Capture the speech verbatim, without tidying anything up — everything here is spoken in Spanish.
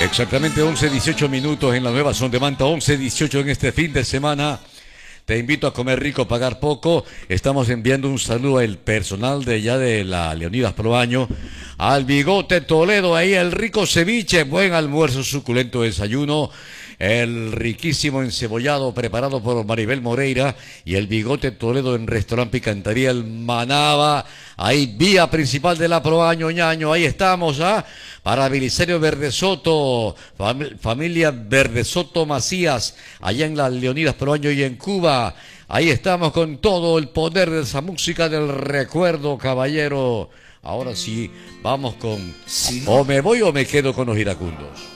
Exactamente once dieciocho minutos en la nueva Son de Manta, once dieciocho en este fin de semana. Te invito a comer rico, pagar poco. Estamos enviando un saludo al personal de allá de la Leonidas Proaño, al Bigote Toledo, ahí el rico ceviche, buen almuerzo, suculento desayuno, el riquísimo encebollado preparado por Maribel Moreira y el Bigote Toledo en Restaurante Picantería El Manaba, ahí vía principal de la Proaño, ñaño, ahí estamos, ¿ah? Para Belisario Verdesoto, fam familia Verdesoto Macías, allá en las Leonidas Proaño y en Cuba. Ahí estamos con todo el poder de esa música del recuerdo, caballero. Ahora sí, vamos con... Sí. O me voy o me quedo con los iracundos.